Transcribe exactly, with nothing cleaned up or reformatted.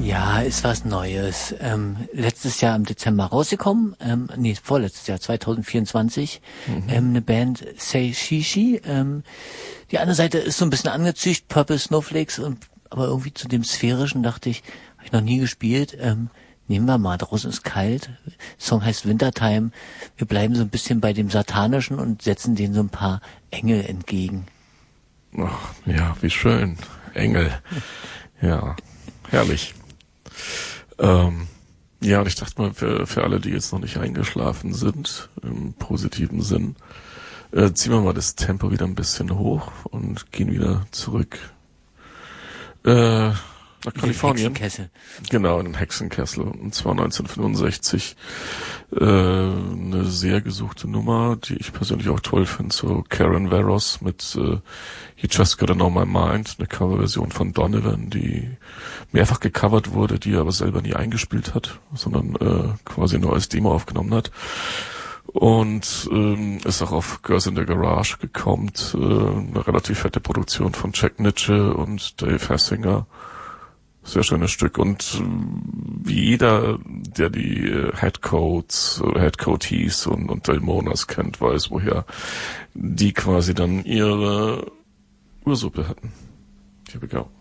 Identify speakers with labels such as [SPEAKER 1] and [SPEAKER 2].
[SPEAKER 1] Ja, ist was Neues. Ähm, letztes Jahr im Dezember rausgekommen, ähm, nee, vorletztes Jahr, zwanzig vierundzwanzig, mhm. ähm, eine Band Say Shishi. Ähm, die andere Seite ist so ein bisschen angezücht, Purple Snowflakes, und aber irgendwie zu dem Sphärischen dachte ich, habe ich noch nie gespielt. Ähm, nehmen wir mal, draußen ist kalt. Song heißt Wintertime. Wir bleiben so ein bisschen bei dem Satanischen und setzen denen so ein paar Engel entgegen.
[SPEAKER 2] Ach, ja, wie schön. Engel. Ja, herrlich. Ähm, ja, und ich dachte mal, für, für alle, die jetzt noch nicht eingeschlafen sind, im positiven Sinn, äh, ziehen wir mal das Tempo wieder ein bisschen hoch und gehen wieder zurück äh, nach
[SPEAKER 1] in
[SPEAKER 2] Kalifornien.
[SPEAKER 1] Den Hexenkessel.
[SPEAKER 2] Genau, in den Hexenkessel. Und zwar neunzehnhundertfünfundsechzig. Äh, eine sehr gesuchte Nummer, die ich persönlich auch toll finde, so Karen Veros mit äh, You Just Gotta Know My Mind, eine Coverversion von Donovan, die mehrfach gecovert wurde, die er aber selber nie eingespielt hat, sondern äh, quasi nur als Demo aufgenommen hat. Und ähm, ist auch auf Girls in the Garage gekommen, äh, eine relativ fette Produktion von Jack Nitzsche und Dave Hassinger. Sehr schönes Stück. Und wie jeder, der die Headcoats, Headcoaties und, und Delmonas kennt, weiß, woher die quasi dann ihre Ursuppe hatten. Here we go.